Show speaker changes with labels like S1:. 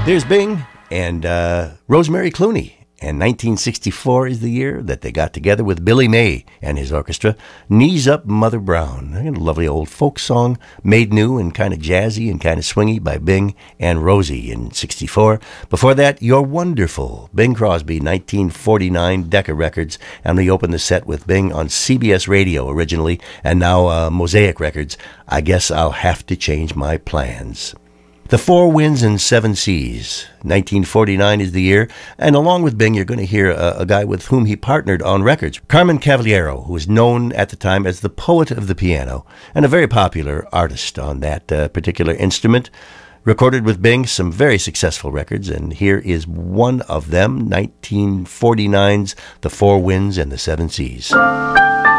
S1: There's Bing and Rosemary Clooney. And 1964 is the year that they got together with Billy May and his orchestra. Knees Up, Mother Brown. A lovely old folk song, made new and kind of jazzy and kind of swingy by Bing and Rosie in 64. Before that, You're Wonderful. Bing Crosby, 1949, Decca Records. And we opened the set with Bing on CBS Radio originally, and now Mosaic Records. I Guess I'll Have to Change My Plans. The Four Winds and Seven Seas, 1949 is the year, and along with Bing, you're going to hear a guy with whom he partnered on records, Carmen Cavaliero, who was known at the time as the poet of the piano, and a very popular artist on that particular instrument. Recorded with Bing some very successful records, and here is one of them, 1949's The Four Winds and the Seven Seas.